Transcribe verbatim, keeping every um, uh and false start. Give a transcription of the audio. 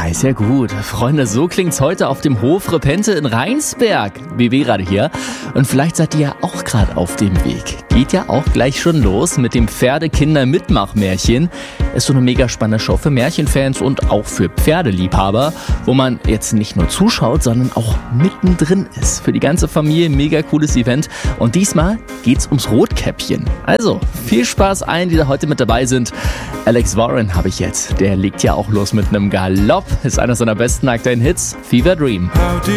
ist ja gut. Freunde, so klingt's heute auf dem Hof Repente in Rheinsberg. B W gerade hier. Und vielleicht seid ihr ja auch gerade auf dem Weg. Geht ja auch gleich schon los mit dem Pferdekinder-Mitmachmärchen. Ist so eine mega spannende Show für Märchenfans und auch für Pferdeliebhaber, wo man jetzt nicht nur zuschaut, sondern auch mittendrin ist. Für die ganze Familie mega cooles Event. Und diesmal geht's ums Rotkäppchen. Also, viel Spaß allen, die da heute mit dabei sind. Alex Warren habe ich jetzt. Der legt ja auch los mit einem Galopp. Ist einer seiner besten aktuellen Hits. Fever Dream.